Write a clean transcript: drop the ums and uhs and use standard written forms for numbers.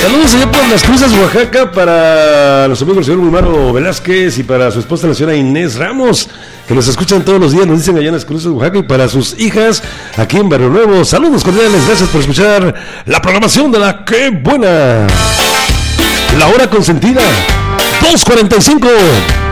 Saludos allá por Las Cruces, Oaxaca, para los amigos del señor Wilmaro Velázquez y para su esposa, la señora Inés Ramos, que nos escuchan todos los días, nos dicen allá en Las Cruces, Oaxaca, y para sus hijas aquí en Barrio Nuevo. Saludos cordiales, gracias por escuchar la programación de la ¡Qué Buena! La hora consentida, 2:45.